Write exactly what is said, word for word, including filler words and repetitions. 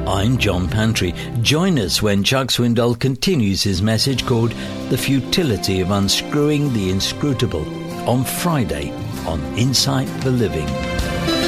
I'm John Pantry. Join us when Chuck Swindoll continues his message called The Futility of Unscrewing the Inscrutable on Friday on Insight for Living.